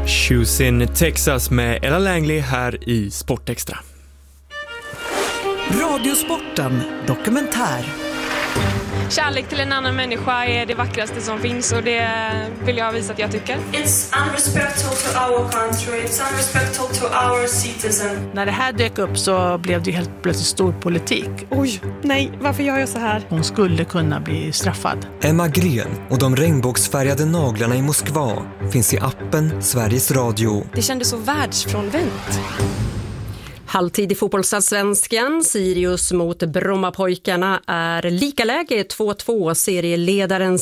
Choosing Texas med Ella Langley här i Sportextra. Radiosporten dokumentär. Kärlek till en annan människa är det vackraste som finns, och det vill jag visa att jag tycker. It's unrespectful to our country, it's unrespectful to our citizen. När det här dök upp så blev det helt plötsligt stor politik. Oj, nej, varför gör jag så här? Hon skulle kunna bli straffad. Emma Gren och de regnbågsfärgade naglarna i Moskva finns i appen Sveriges Radio. Det kändes så världsfrånvänt. Halvtid i fotbollsallsvenskan. Sirius mot Brommapojkarna är lika läge 2-2. Serieledaren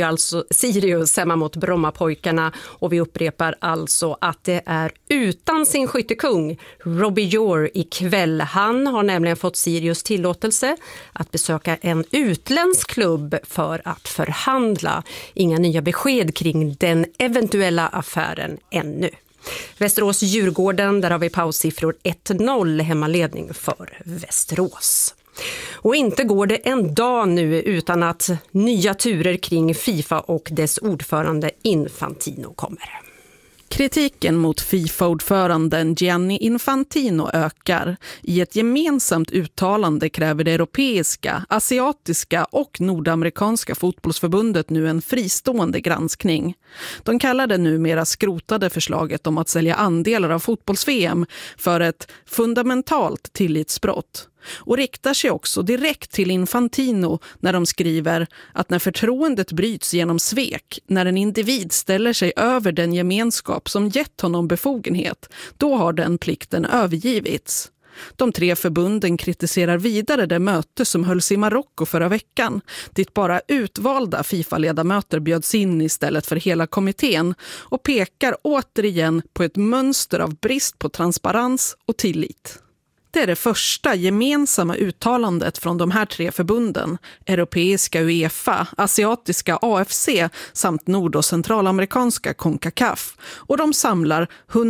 Sirius hemma mot Brommapojkarna. Och vi upprepar alltså att det är utan sin skyttekung Robbie Jor ikväll. Han har nämligen fått Sirius tillåtelse att besöka en utländsk klubb för att förhandla. Inga nya besked kring den eventuella affären ännu. Västerås-Djurgården, där har vi paussiffror 1-0, hemmaledning för Västerås. Och inte går det en dag nu utan att nya turer kring FIFA och dess ordförande Infantino kommer. Kritiken mot FIFA-ordföranden Gianni Infantino ökar. I ett gemensamt uttalande kräver det europeiska, asiatiska och nordamerikanska fotbollsförbundet nu en fristående granskning. De kallar det numera skrotade förslaget om att sälja andelar av fotbolls-VM för ett fundamentalt tillitsbrott. Och riktar sig också direkt till Infantino när de skriver att när förtroendet bryts genom svek, när en individ ställer sig över den gemenskap som gett honom befogenhet, då har den plikten övergivits. De tre förbunden kritiserar vidare det möte som hölls i Marocko förra veckan, dit bara utvalda FIFA-ledamöter bjöds in istället för hela kommittén, och pekar återigen på ett mönster av brist på transparens och tillit. Det är det första gemensamma uttalandet från de här tre förbunden, europeiska UEFA, asiatiska AFC samt nord- och centralamerikanska CONCACAF. Och de samlar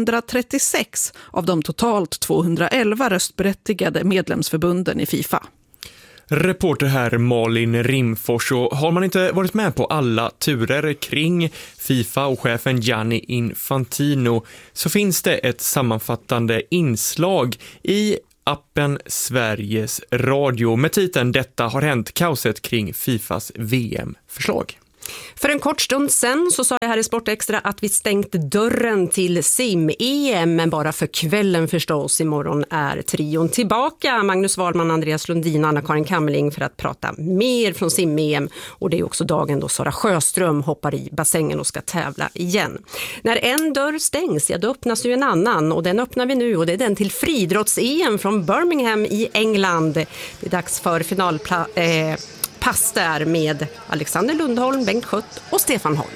136 av de totalt 211 röstberättigade medlemsförbunden i FIFA. Reporter här Malin Rimfors, och har man inte varit med på alla turer kring FIFA och chefen Gianni Infantino så finns det ett sammanfattande inslag i appen Sveriges Radio med titeln "Detta har hänt, kaoset kring FIFAs VM-förslag". För en kort stund sen så sa jag här i Sportextra att vi stängt dörren till sim-EM, men bara för kvällen förstås. Imorgon är trion tillbaka. Magnus Wahlman, Andreas Lundin och Anna-Karin Kammerling för att prata mer från sim-EM. Och det är också dagen då Sara Sjöström hoppar i bassängen och ska tävla igen. När en dörr stängs, ja, då öppnas ju en annan, och den öppnar vi nu, och det är den till friidrotts-EM från Birmingham i England. Det är dags för pass där med Alexander Lundholm, Bengt Schött och Stefan Holm.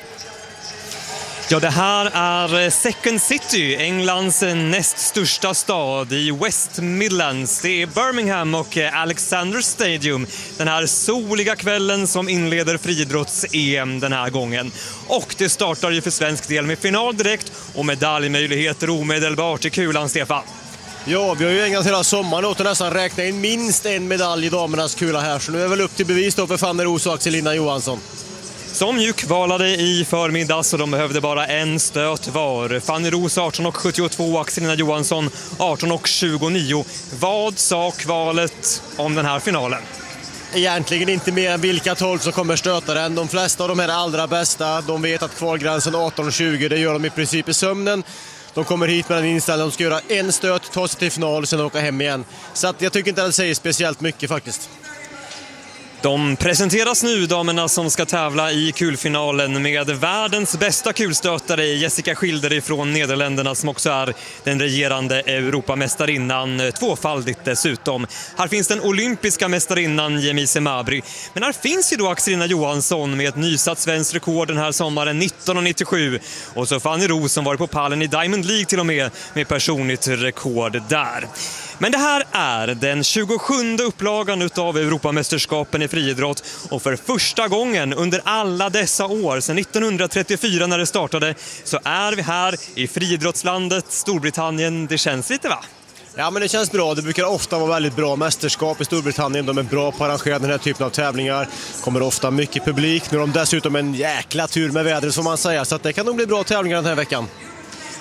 Ja, det här är Second City, Englands näst största stad i West Midlands. Det är Birmingham och Alexander Stadium den här soliga kvällen som inleder friidrotts-EM den här gången. Och det startar ju för svensk del med final direkt och medaljmöjligheter omedelbart i kulan, Stefan. Ja, vi har ju ägnat hela sommaren åt att nästan räkna in minst en medalj i damernas kula här. Så nu är det väl upp till bevis då för Fanny Roos och Axelina Johansson. Som ju kvalade i förmiddag så de behövde bara en stöt var. Fanny Roos 18,72 och Axelina Johansson 18,29. Vad sa kvalet om den här finalen? Egentligen inte mer än vilka 12 som kommer stöta den. De flesta av de här allra bästa, de vet att kvalgränsen 18,20, det gör de i princip i sömnen. De kommer hit med den inställningen, de ska göra en stöt, ta sig till final och sen åka hem igen. Så att jag tycker inte att det säger speciellt mycket faktiskt. De presenteras nu, damerna som ska tävla i kulfinalen, med världens bästa kulstötare Jessica Schilder från Nederländerna, som också är den regerande Europamästarinnan, tvåfaldigt dessutom. Här finns den olympiska mästarinnan Jemise Mabry. Men här finns ju då Axelina Johansson med ett nysatt svenskt rekord den här sommaren, 19,97. Och så Fanny Roos som var på pallen i Diamond League till och med personligt rekord där. Men det här är den 27:e upplagan utav Europamästerskapen i friidrott, och för första gången under alla dessa år, sedan 1934 när det startade, så är vi här i friidrottslandet Storbritannien. Det känns lite, va? Ja, men det känns bra. Det brukar ofta vara väldigt bra mästerskap i Storbritannien. De är bra på att arrangera den här typen av tävlingar. Kommer ofta mycket publik. Nu har de dessutom en jäkla tur med vädret, som man säger. Så att det kan nog bli bra tävlingar den här veckan.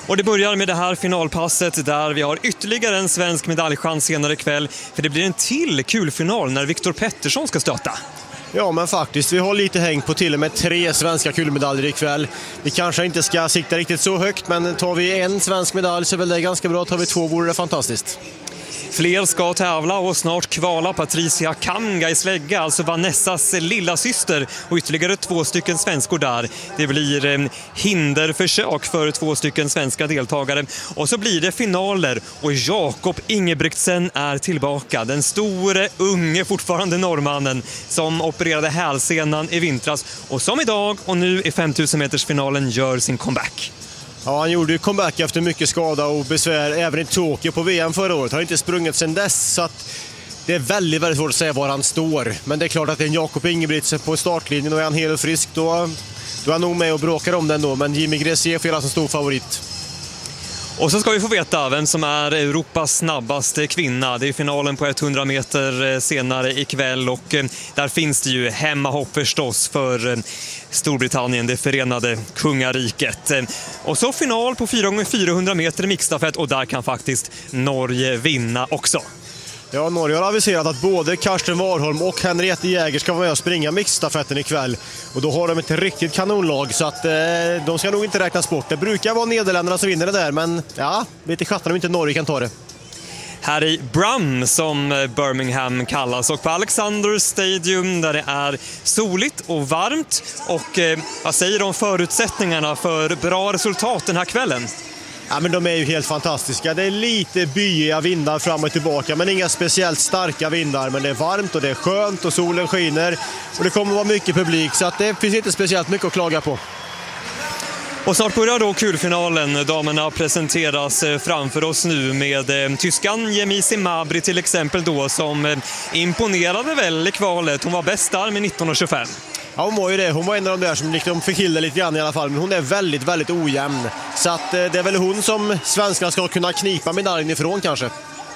Och det börjar med det här finalpasset där vi har ytterligare en svensk medaljchans senare ikväll. För det blir en till kulfinal när Viktor Pettersson ska stöta. Ja, men faktiskt, vi har lite häng på till och med 3 svenska kulmedaljer ikväll. Vi kanske inte ska sikta riktigt så högt, men tar vi en svensk medalj så är väl det ganska bra. Tar vi 2 vore det fantastiskt. Fler ska tävla och snart kvala Patricia Kamga i slägga, alltså Vanessas lilla syster, och ytterligare 2 stycken svenskor där. Det blir hinderförsök för 2 stycken svenska deltagare. Och så blir det finaler och Jakob Ingebrigtsen är tillbaka. Den store, unge, fortfarande norrmannen som opererade hälsenan i vintras och som idag och nu i 5000 meters finalen gör sin comeback. Ja, han gjorde ju comeback efter mycket skada och besvär även i Tokyo på VM förra året. Han har inte sprungit sedan dess, så att det är väldigt, väldigt svårt att säga var han står. Men det är klart att det är en Jakob Ingebrigtsen på startlinjen och är han hel och frisk, då är han nog med och bråkar om den då. Men Jimmy Gressier får hela som stor favorit. Och så ska vi få veta vem som är Europas snabbaste kvinna. Det är finalen på 100 meter senare ikväll och där finns det ju hemmahopp förstås för Storbritannien, det förenade kungariket. Och så final på 4x400 meter i mixstafett och där kan faktiskt Norge vinna också. Ja, Norge har aviserat att både Karsten Warholm och Henriette Jäger ska vara med och springa mixstafetten ikväll. Och då har de ett riktigt kanonlag, så att de ska nog inte räknas bort. Det brukar vara Nederländerna som vinner det där, men ja, vet i sjatton om inte Norge kan ta det. Här i Brum, som Birmingham kallas, och på Alexander Stadium där det är soligt och varmt. Och vad säger de om förutsättningarna för bra resultat den här kvällen? Ja, men de är ju helt fantastiska. Det är lite byiga vindar fram och tillbaka, men inga speciellt starka vindar. Men det är varmt och det är skönt och solen skiner och det kommer att vara mycket publik, så att det finns inte speciellt mycket att klaga på. Och snart börjar då kulfinalen. Damerna presenteras framför oss nu med tyskan Yemisi Mabry till exempel då, som imponerade väl i kvalet. Hon var bäst där med 19,25. Ja, hon var ju det. Hon var en av de där som liksom fick till det lite grann i alla fall. Men hon är väldigt, väldigt ojämn. Så att det är väl hon som svenskarna ska kunna knipa medaljen ifrån kanske.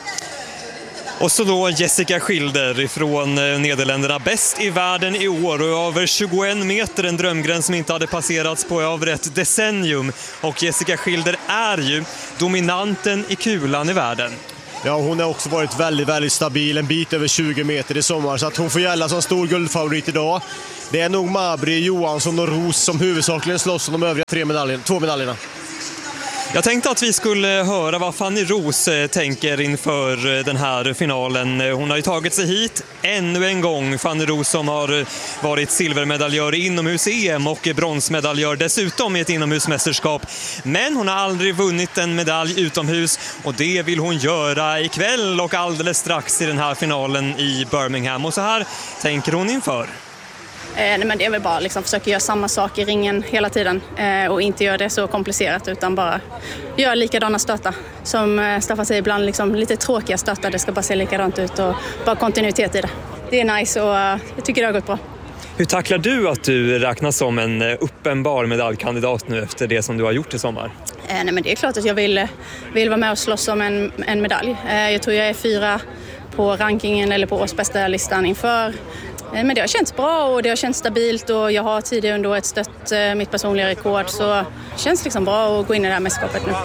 Och så då Jessica Schilder från Nederländerna, bäst i världen i år och över 21 meter, en drömgräns som inte hade passerats på över ett decennium. Och Jessica Schilder är ju dominanten i kulan i världen. Ja, hon har också varit väldigt, väldigt stabil, en bit över 20 meter i sommar, så att hon får gälla som stor guldfavorit idag. Det är nog Mabry, Johansson och Ros som huvudsakligen slåss om de övriga 2 medaljerna. Jag tänkte att vi skulle höra vad Fanny Ros tänker inför den här finalen. Hon har ju tagit sig hit ännu en gång. Fanny Ros som har varit silvermedaljör i inomhus-EM och bronsmedaljör dessutom i ett inomhusmästerskap. Men hon har aldrig vunnit en medalj utomhus och det vill hon göra ikväll och alldeles strax i den här finalen i Birmingham. Och så här tänker hon inför. Nej, men det är väl bara liksom försöka göra samma sak i ringen hela tiden och inte göra det så komplicerat, utan bara göra likadana stötar. Som Staffan säger, ibland liksom lite tråkiga stötar, det ska bara se likadant ut och bara kontinuitet i det. Det är nice och jag tycker det har gått bra. Hur tacklar du att du räknas som en uppenbar medaljkandidat nu efter det som du har gjort i sommar? Nej, men det är klart att jag vill vara med och slåss om en medalj. Jag tror jag är 4 på rankingen eller på årsbästa listan inför. Men det har känts bra och det har känts stabilt och jag har tidigare under ett stött mitt personliga rekord, så det känns liksom bra att gå in i det här mästerskapet nu.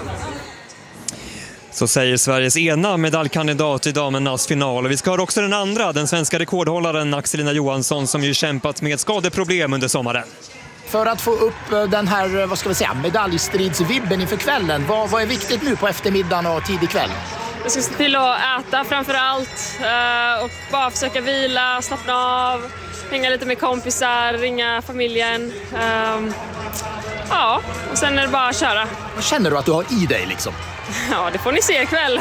Så säger Sveriges ena medaljkandidat i damernas final. Och vi ska höra också den andra, den svenska rekordhållaren Axelina Johansson, som ju kämpat med skadeproblem under sommaren. För att få upp den här, vad ska vi säga, medaljstridsvibben inför kvällen, vad är viktigt nu på eftermiddagen och tidig kväll? Jag ska se till att äta framför allt och bara försöka vila, slappna av, hänga lite med kompisar, ringa familjen. Ja, och sen är det bara att köra. Vad känner du att du har i dig liksom? Ja, det får ni se ikväll.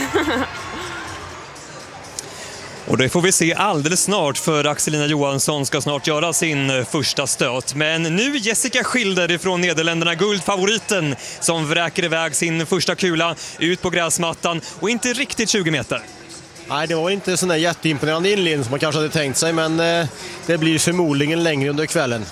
Och det får vi se alldeles snart, för Axelina Johansson ska snart göra sin första stöt. Men nu Jessica Schilder från Nederländerna, guldfavoriten, som vräker iväg sin första kula ut på gräsmattan och inte riktigt 20 meter. Nej, det var inte sån där jätteimponerande inledning som man kanske hade tänkt sig, men det blir förmodligen längre under kvällen.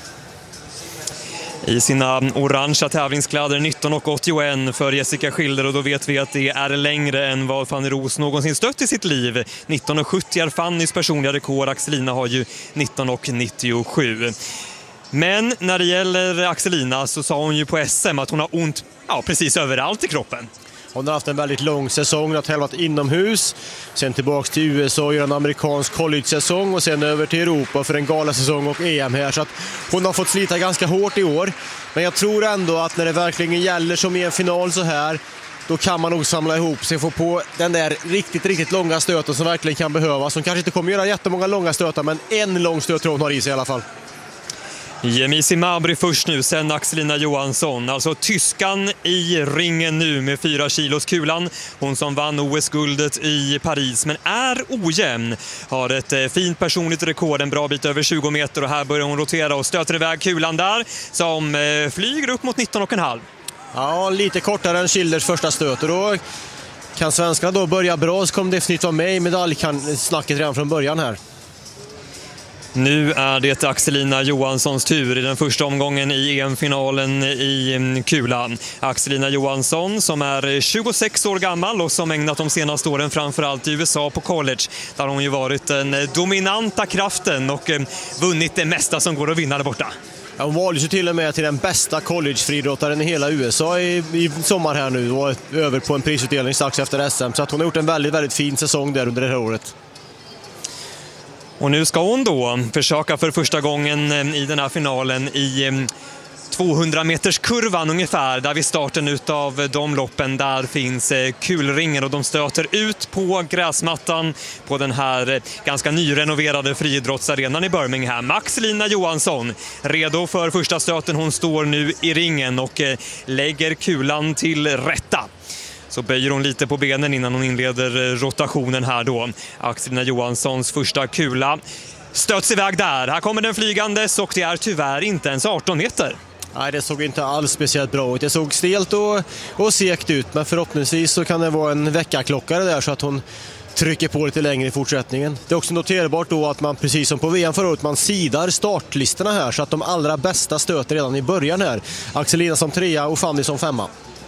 I sina orangea tävlingskläder 19,81 för Jessica Schilder, och då vet vi att det är längre än vad Fanny Ros någonsin stött i sitt liv. 19,70 är Fannys personliga rekord, Axelina har ju 19,97. Men när det gäller Axelina så sa hon ju på SM att hon har ont precis överallt i kroppen. Hon har haft en väldigt lång säsong, hon har tävlat inomhus, sen tillbaka till USA och gör en amerikansk college-säsong och sen över till Europa för en galasäsong och EM här. Så att hon har fått slita ganska hårt i år. Men jag tror ändå att när det verkligen gäller som i en final så här, då kan man nog samla ihop sig och få på den där riktigt långa stöten som verkligen kan behövas. Hon kanske inte kommer göra jättemånga långa stötar, men en lång stöt tror hon har i sig i alla fall. Yemisi Mabry först nu, sen Axelina Johansson. Alltså tyskan i ringen nu med 4 kilos kulan. Hon som vann OS-guldet i Paris men är ojämn. Har ett fint personligt rekord, en bra bit över 20 meter och här börjar hon rotera och stöter iväg kulan där som flyger upp mot 19,5. Ja, lite kortare än Schilders första stöt och då kan svenskarna då börja bra så kommer definitivt vara med i medaljsnacket redan från början här. Nu är det Axelina Johanssons tur i den första omgången i EM-finalen i kulan. Axelina Johansson som är 26 år gammal och som ägnat de senaste åren framförallt i USA på college. Där hon ju varit den dominanta kraften och vunnit det mesta som går att vinna där borta. Ja, hon valdes ju till och med till den bästa college-friidrottaren i hela USA i sommar här nu och över på en prisutdelning strax efter SM. Så att hon har gjort en väldigt fin säsong där under det här året. Och nu ska hon då försöka för första gången i den här finalen i 200-meterskurvan ungefär, där vid starten utav de loppen där finns kulringen och de stöter ut på gräsmattan på den här ganska nyrenoverade friidrottsarenan i Birmingham. Axelina Johansson redo för första stöten, hon står nu i ringen och lägger kulan till rätta. Så böjer hon lite på benen innan hon inleder rotationen här då. Axelina Johanssons första kula stöts iväg där. Här kommer den flygandes och det är tyvärr inte ens 18 meter. Nej, det såg inte alls speciellt bra ut. Det såg stelt och segt ut, men förhoppningsvis så kan det vara en väckarklockare där så att hon trycker på lite längre i fortsättningen. Det är också noterbart då att man precis som på VM förra året, man sidar startlistorna här så att de allra bästa stöter redan i början här. Axelina som 3 och Fanny som 5.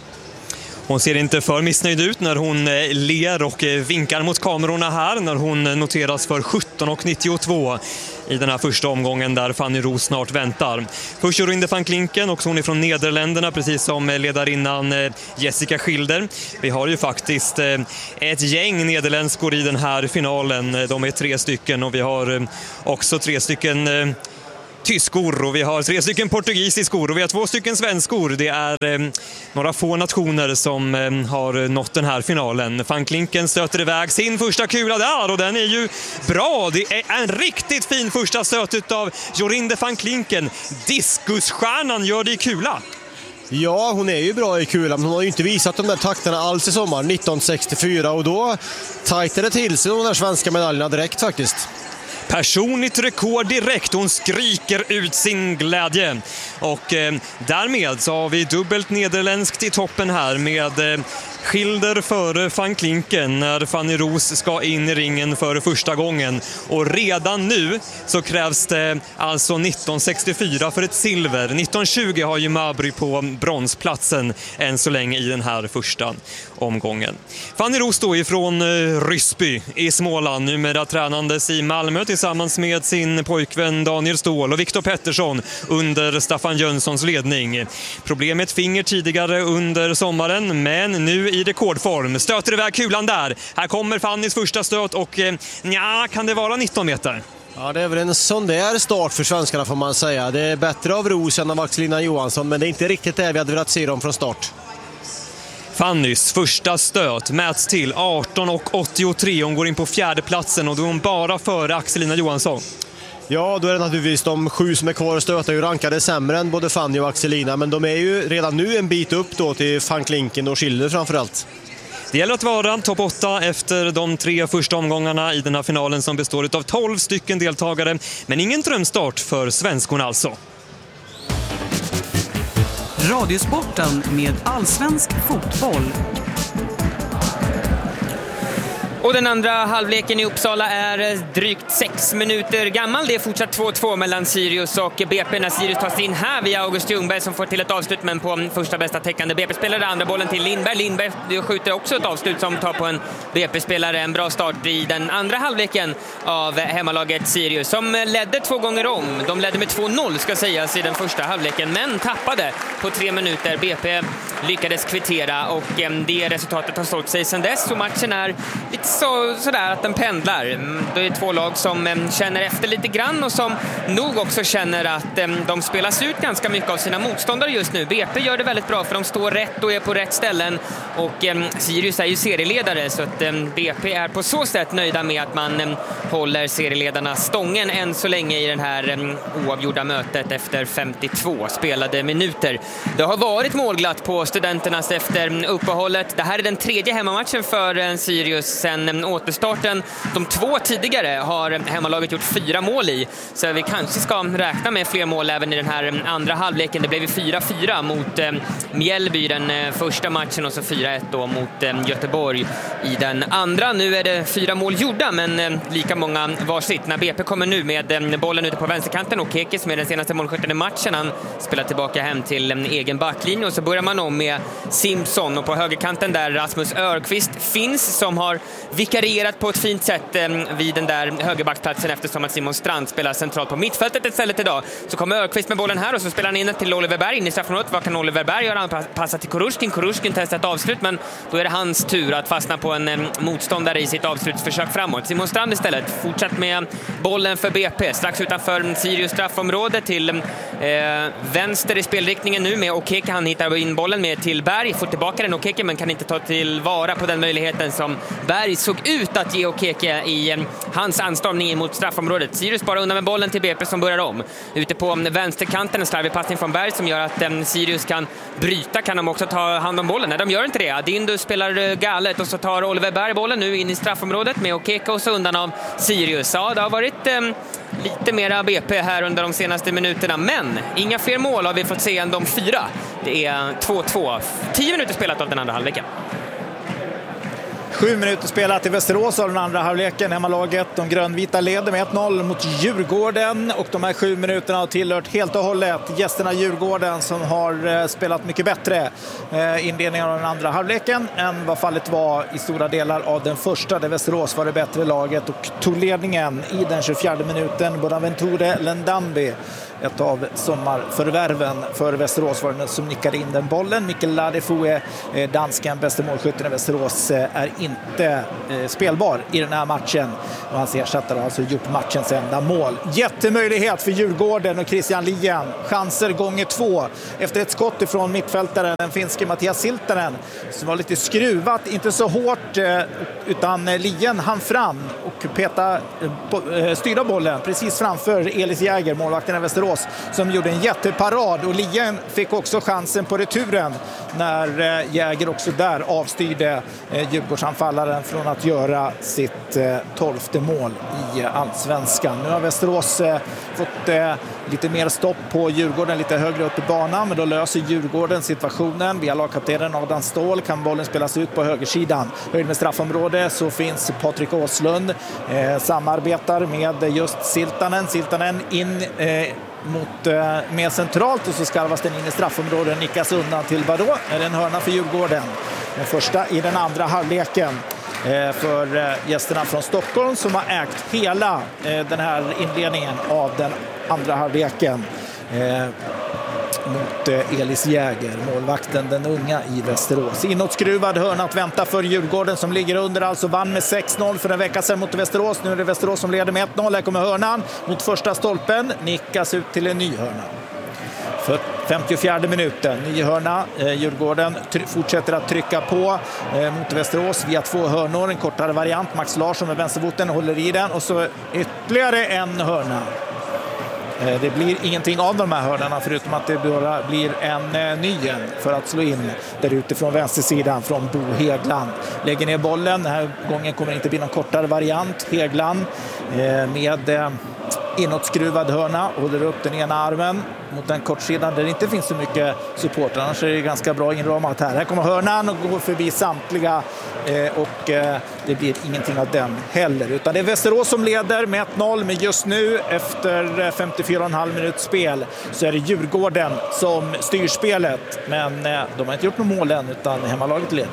Hon ser inte för missnöjd ut när hon ler och vinkar mot kamerorna här när hon noteras för 17,92 i den här första omgången där Fanny Roos snart väntar. Först Jorinde van Klinken, och hon är från Nederländerna precis som ledarinnan Jessica Schilder. Vi har ju faktiskt ett gäng nederländskor i den här finalen. De är 3 stycken och vi har också 3 stycken tyskor och vi har 3 stycken portugisiskor och vi har 2 stycken svenskor. Det är några få nationer som har nått den här finalen. Van Klinken stöter iväg sin första kula där och den är ju bra. Det är en riktigt fin första stöt av Jorinde van Klinken. Diskusstjärnan gör det i kula. Ja, hon är ju bra i kulan, men hon har ju inte visat de där takterna alls i sommar, 1964, och då tajtade till sig de där svenska medaljerna direkt faktiskt. Personligt rekord direkt, hon skriker ut sin glädje. Och därmed så har vi dubbelt nederländskt i toppen här med Schilder före van Klinken när Fanny Roos ska in i ringen för första gången. Och redan nu så krävs det alltså 1964 för ett silver. 1920 har ju Mabry på bronsplatsen än så länge i den här första omgången. Fanny Roos då ifrån Ryssby i Småland, numera tränandes i Malmö tillsammans med sin pojkvän Daniel Ståhl och Viktor Pettersson under Staffan Jönssons ledning. Problemet finger tidigare under sommaren, men nu i rekordform. Stöter iväg kulan där. Här kommer Fannys första stöt och kan det vara 19 meter? Ja, det är väl en sån där start för svenskarna får man säga. Det är bättre av Roos än av Axelina Johansson, men det är inte riktigt det vi hade velat se dem från start. Fannys första stöt mäts till 18,83. Hon går in på 4:e platsen och då är hon bara före Axelina Johansson. Ja, då är det naturligtvis de 7 som är kvar och stötar ju rankade sämre än både Fanny och Axelina, men de är ju redan nu en bit upp då till van Klinken och Schilder framförallt. Det gäller att vara topp 8 efter de 3 första omgångarna i den här finalen som består av 12 stycken deltagare, men ingen drömstart för svenskorna alltså. Radiosporten med allsvensk fotboll. Och den andra halvleken i Uppsala är drygt 6 minuter gammal. Det är fortsatt 2-2 mellan Sirius och BP när Sirius tar sig in här via August Ljungberg som får till ett avslut, men på första bästa täckande BP-spelare. Andra bollen till Lindberg. Lindberg skjuter också ett avslut som tar på en BP-spelare. En bra start i den andra halvleken av hemmalaget Sirius som ledde 2 gånger om. De ledde med 2-0 ska sägas i den första halvleken, men tappade på 3 minuter. BP lyckades kvittera och det resultatet har stått sig sedan dess, och matchen är lite sådär att den pendlar. Det är 2 lag som känner efter lite grann och som nog också känner att de spelas ut ganska mycket av sina motståndare just nu. BP gör det väldigt bra för de står rätt och är på rätt ställen, och Sirius är ju serieledare, så att BP är på så sätt nöjda med att man håller serieledarna stången än så länge i den här oavgjorda mötet efter 52 spelade minuter. Det har varit målglatt på Studenternas efter uppehållet. Det här är den 3:e hemmamatchen för Sirius sen återstarten. De 2 tidigare har hemmalaget gjort 4 mål i, så vi kanske ska räkna med fler mål även i den här andra halvleken. Det blev 4-4 mot Mjällby den första matchen och så 4-1 då mot Göteborg i den andra. Nu är det 4 mål gjorda, men lika många varsitt. När BP kommer nu med bollen ute på vänsterkanten och Kekis med den senaste målskytten i matchen. Han spelar tillbaka hem till egen backlinje och så börjar man om med Simpson, och på högerkanten där Rasmus Örqvist finns som har vikarierat på ett fint sätt vid den där högerbacksplatsen eftersom att Simon Strand spelar centralt på mittfältet istället idag. Så kommer Örqvist med bollen här och så spelar han in till Oliver Berg in i straffområdet. Vad kan Oliver Berg göra? Han passar till Kurushkin testar ett avslut, men då är det hans tur att fastna på en motståndare i sitt avslutsförsök framåt. Simon Strand istället fortsatt med bollen för BP strax utanför Sirius straffområde till vänster i spelriktningen nu med Okeke. Han hittar in bollen med till Berg, får tillbaka den Okeke men kan inte ta tillvara på den möjligheten som Berg såg ut att ge Okeke i hans anstormning mot straffområdet. Sirius bara undan med bollen till BP som börjar om. Ute på vänsterkanten en slarvig passning från Berg som gör att Sirius kan bryta. Kan de också ta hand om bollen? Nej, de gör inte det. Adindu spelar galet och så tar Oliver Berg bollen nu in i straffområdet med Okeke och så undan av Sirius. Ja, det har varit lite mera BP här under de senaste minuterna, men inga fler mål har vi fått se än de 4. Det är 2-2. 10 minuter spelat av den andra halvleken. 7 minuter spelat i Västerås av den andra halvleken. Hemmalaget, de grönvita leder med 1-0 mot Djurgården, och de här 7 minuterna har tillhört helt och hållet gästerna Djurgården som har spelat mycket bättre inledningen av den andra halvleken än vad fallet var i stora delar av den första, där Västerås var det bättre laget och tog ledningen i den 24 minuten. Bonaventure Lendambi, ett av sommarförvärven för Västerås, var det som nickade in den bollen. Mikkel Ladefou, dansken, bästa målskytten i Västerås, är inte spelbar i den här matchen. Och hans ersättare har alltså gjort matchens enda mål. Jättemöjlighet för Djurgården och Christian Lien. Chanser gånger 2 efter ett skott ifrån mittfältaren, den finske Mattias Siltanen, som var lite skruvat, inte så hårt, utan Lien hann fram och styra bollen precis framför Elis Jäger, målvakten i Västerås, som gjorde en jätteparad, och Lien fick också chansen på returen när Jäger också där avstyrde Djurgårdsanfallaren från att göra sitt 12:e mål i allsvenskan. Nu har Västerås fått lite mer stopp på Djurgården lite högre upp i banan, men då löser Djurgården situationen. Via lagkaptenen Adam Ståhl kan bollen spelas ut på högersidan. Höjd med straffområde så finns Patrik Åslund, samarbetar med just Siltanen in med centralt, och så skarvas den in i straffområdet, nickas undan till Vadå? Är det en hörna för Djurgården? Den första i den andra halvleken för gästerna från Stockholm, som har ägt hela den här inledningen av den andra halvleken mot Elis Jäger, målvakten, den unga i Västerås. Inåtskruvad hörna att vänta för Djurgården som ligger under, alltså vann med 6-0 för en vecka sedan mot Västerås. Nu är det Västerås som leder med 1-0. Här kommer hörnan mot första stolpen, nickas ut till en ny hörna. För 54 minuten, ny hörna. Djurgården fortsätter att trycka på mot Västerås via 2 hörnor. En kortare variant, Max Larsson med vänsterfoten håller i den, och så ytterligare en hörna. Det blir ingenting av de här hörnorna förutom att det bara blir en ny för att slå in där ute från vänstersidan från Bo Hegland. Lägger ner bollen, den här gången kommer det inte bli någon kortare variant. Hegland med inåtskruvad hörna, håller upp den ena armen mot den kortsidan där det inte finns så mycket support, annars är det ganska bra inramat här. Här kommer hörnan och går förbi samtliga och det blir ingenting av den heller, utan det är Västerås som leder med 1-0, men just nu efter 54,5 minuts spel så är det Djurgården som styr spelet, men de har inte gjort någon mål än, utan hemmalaget leder.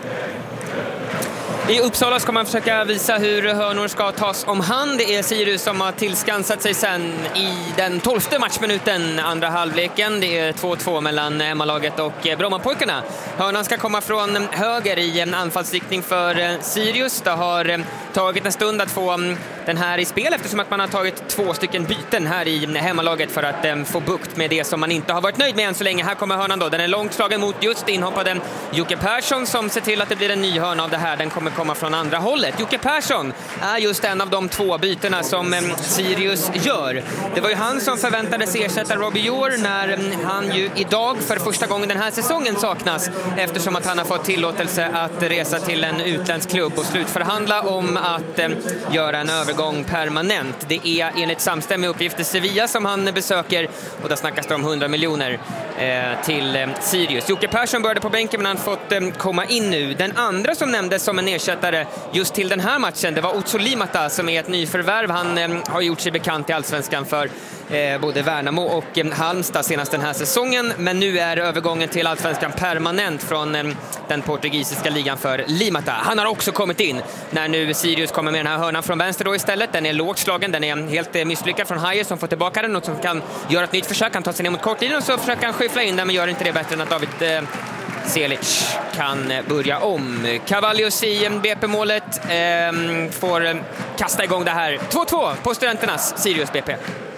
I Uppsala ska man försöka visa hur hörnor ska tas om hand. Det är Sirius som har tillskansat sig sen i den 12:e matchminuten, andra halvleken. Det är 2-2 mellan hemmalaget och Brommapojkarna. Hörnan ska komma från höger i en anfallsriktning för Sirius. Det har tagit en stund att få den här i spel eftersom att man har tagit 2 stycken byten här i hemmalaget för att få bukt med det som man inte har varit nöjd med än så länge. Här kommer hörnan då. Den är långt slagen mot just inhoppade Jocke Persson som ser till att det blir en ny hörna av det här. Den kommer komma från andra hållet. Jocke Persson är just en av de 2 bytena som Sirius gör. Det var ju han som förväntades ersätta Robbie Orr när han ju idag för första gången den här säsongen saknas eftersom att han har fått tillåtelse att resa till en utländsk klubb och slutförhandla om att göra en övergång permanent. Det är enligt samstämmiga uppgifter Sevilla som han besöker och där snackas det om 100 miljoner till Sirius. Jocke Persson började på bänken men han fått komma in nu. Den andra som nämndes som en ersättare just till den här matchen, det var Otso Limata som är ett nyförvärv. Han har gjort sig bekant i Allsvenskan för både Värnamo och Halmstad senast den här säsongen, men nu är övergången till Allsvenskan permanent från den portugisiska ligan för Limata. Han har också kommit in när nu Sirius kommer med den här hörnan från vänster då istället. Den är lågt slagen, den är helt misslyckad från Hajer som får tillbaka den och som kan göra ett nytt försök. Han tar sig ner mot kortlinjen och så försöker han skyffla in den men gör inte det bättre än att David Selic kan börja om. Cavallius i BP-målet får kasta igång det här. 2-2 på Studenternas Sirius BP.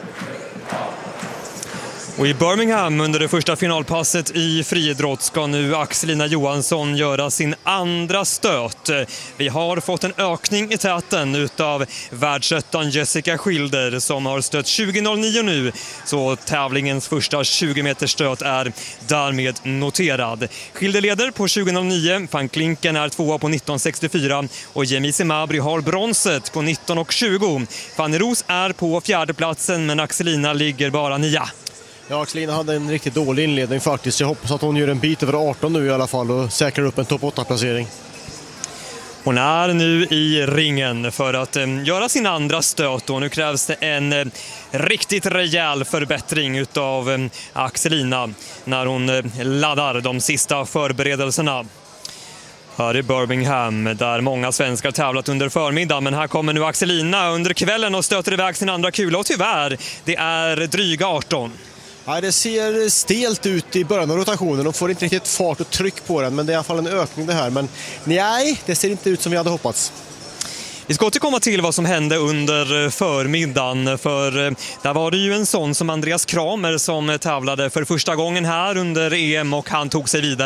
Och i Birmingham under det första finalpasset i friidrott ska nu Axelina Johansson göra sin andra stöt. Vi har fått en ökning i täten utav världsettan Jessica Schilder som har stött 20.09 nu. Så tävlingens första 20 meters stöt är därmed noterad. Schilder leder på 20.09, Van Klinken är tvåa på 19.64 och Jemisi Mabry har bronset på 19.20. Fanny Ros är på fjärde platsen men Axelina ligger bara 9. Ja, Axelina hade en riktigt dålig inledning faktiskt. Jag hoppas att hon gör en bit över 18 nu i alla fall och säkrar upp en topp 8-placering. Hon är nu i ringen för att göra sin andra stöt och nu krävs det en riktigt rejäl förbättring utav Axelina när hon laddar de sista förberedelserna. Här i Birmingham där många svenskar tävlat under förmiddagen, men här kommer nu Axelina under kvällen och stöter iväg sin andra kula och tyvärr, det är dryga 18. Ja, det ser stelt ut i början av rotationen. De får inte riktigt fart och tryck på den, men det är i alla fall en ökning det här. Men nej, det ser inte ut som vi hade hoppats. Vi ska återkomma till vad som hände under förmiddagen, för där var det ju en sån som Andreas Kramer som tävlade för första gången här under EM och han tog sig vidare.